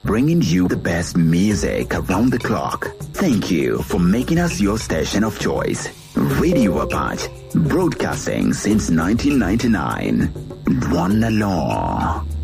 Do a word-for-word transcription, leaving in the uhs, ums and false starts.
bringing you the best music around the clock. Thank you for making us your station of choice. Radio Apache, broadcasting since nineteen ninety-nine. One law.